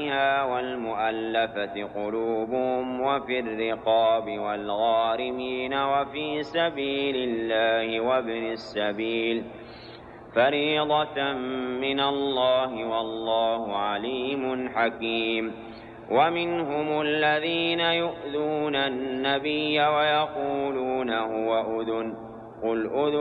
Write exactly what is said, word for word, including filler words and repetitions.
واليتامى والمؤلفة قلوبهم وفي الرقاب والغارمين وفي سبيل الله وابن السبيل فريضة من الله والله عليم حكيم. ومنهم الذين يؤذون النبي ويقولون هو أذن قل أذن